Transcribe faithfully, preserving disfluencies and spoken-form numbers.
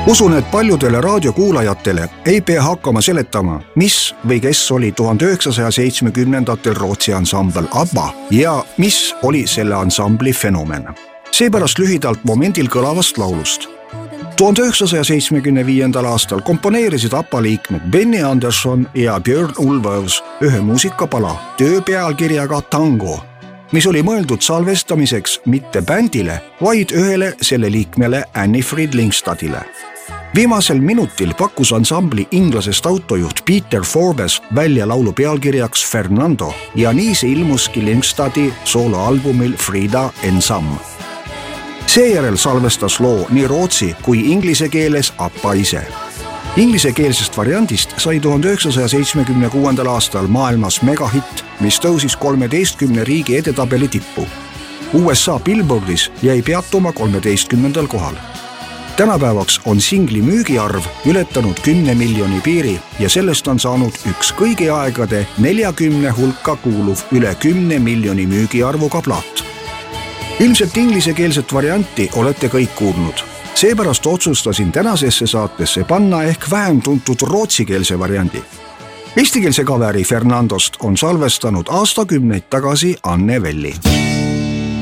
Usun, et paljudele raadiokuulajatele ei pea hakkama seletama, mis või kes oli tuhande üheksasaja seitsmekümnendatel Rootsi ansambel ABBA ja mis oli selle ansambli fenomen. Seepärast lühidalt momendil kõlavast laulust. tuhande üheksasaja seitsmekümne viiendal aastal komponeerisid ABBA liikmed Benny Andersson ja Björn Ulvaeus ühe muusikapala töö pealkirjaga Tango, mis oli mõeldud salvestamiseks mitte bändile, vaid ühele selle liikmele Annie Fridlingstadile. Viimasel minutil pakkus ansambli inglasest autojuht Peter Forbes välja laulu pealkirjaks Fernando ja nii see ilmuski Lingstadi sooloalbumil Frida Ensam. Seejärel salvestas loo nii rootsi kui inglise keeles ABBA ise. Inglisekeelsest variandist sai tuhande üheksasaja seitsmekümne kuuendal aastal maailmas megahitt, mis tõusis kolmeteistkümne riigi edetabeli tippu. U S A Billboardis jäi peatuma kolmeteistkümnendal kohal. Tänapäevaks on singli müügiarv ületanud kümne miljoni piiri ja sellest on saanud üks kõigi aegade neljakümne hulka kuuluv üle kümne miljoni müügiarvuga plaat. Ilmselt inglisekeelset varianti olete kõik kuulnud. Seepärast otsustasin tänasesse saatesse panna ehk vähem tuntud rootsikeelse variandi. Eestikeelse kaveri Fernandost on salvestanud aastakümneid tagasi Anne Velli.